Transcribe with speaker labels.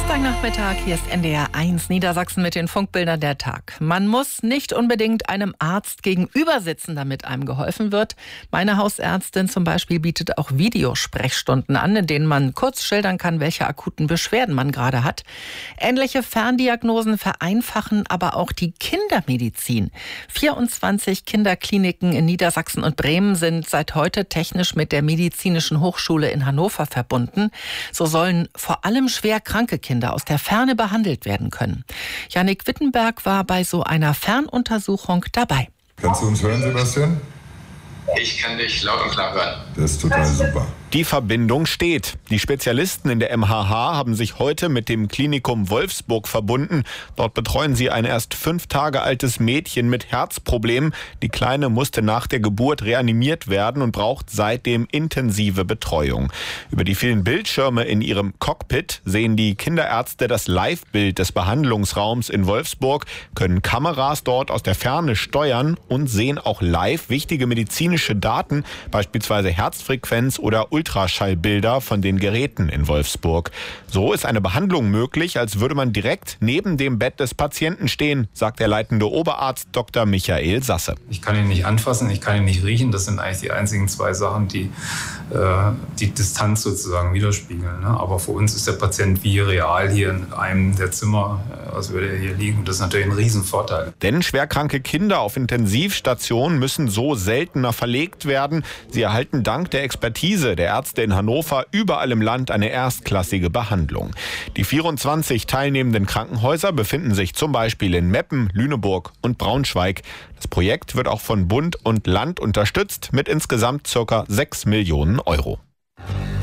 Speaker 1: Dienstagnachmittag, hier ist NDR 1 Niedersachsen mit den Funkbildern der Tag. Man muss nicht unbedingt einem Arzt gegenüber sitzen, damit einem geholfen wird. Meine Hausärztin zum Beispiel bietet auch Videosprechstunden an, in denen man kurz schildern kann, welche akuten Beschwerden man gerade hat. Ähnliche Ferndiagnosen vereinfachen aber auch die Kindermedizin. 24 Kinderkliniken in Niedersachsen und Bremen sind seit heute technisch mit der Medizinischen Hochschule in Hannover verbunden. So sollen vor allem schwer kranke Kinder aus der Ferne behandelt werden können. Jannik Wittenberg war bei so einer Fernuntersuchung dabei.
Speaker 2: Kannst du uns hören, Sebastian?
Speaker 3: Ich kann dich laut und klar hören.
Speaker 2: Das ist total super.
Speaker 4: Die Verbindung steht. Die Spezialisten in der MHH haben sich heute mit dem Klinikum Wolfsburg verbunden. Dort betreuen sie ein erst 5 Tage altes Mädchen mit Herzproblemen. Die Kleine musste nach der Geburt reanimiert werden und braucht seitdem intensive Betreuung. Über die vielen Bildschirme in ihrem Cockpit sehen die Kinderärzte das Live-Bild des Behandlungsraums in Wolfsburg, können Kameras dort aus der Ferne steuern und sehen auch live wichtige medizinische Daten, beispielsweise Herzfrequenz oder Ultraschallbilder von den Geräten in Wolfsburg. So ist eine Behandlung möglich, als würde man direkt neben dem Bett des Patienten stehen, sagt der leitende Oberarzt Dr. Michael Sasse.
Speaker 5: Ich kann ihn nicht anfassen, ich kann ihn nicht riechen. Das sind eigentlich die einzigen 2 Sachen, die die Distanz sozusagen widerspiegeln. Aber für uns ist der Patient wie real hier in einem der Zimmer, als würde er hier liegen. Das ist natürlich ein Riesenvorteil.
Speaker 4: Denn schwerkranke Kinder auf Intensivstationen müssen so seltener verlegt werden. Sie erhalten dank der Expertise der Ärzte in Hannover überall im Land eine erstklassige Behandlung. Die 24 teilnehmenden Krankenhäuser befinden sich zum Beispiel in Meppen, Lüneburg und Braunschweig. Das Projekt wird auch von Bund und Land unterstützt mit insgesamt ca. 6 Millionen Euro.